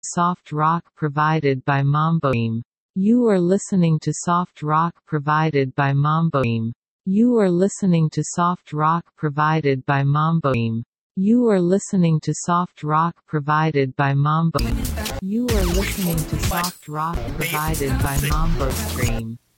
Soft rock provided by Mamboim. You are listening to soft rock provided by Mamboim. You are listening to soft rock provided by Mamboim. You are listening to soft rock provided by Mamboim. You are listening to soft rock provided by Mambo Stream.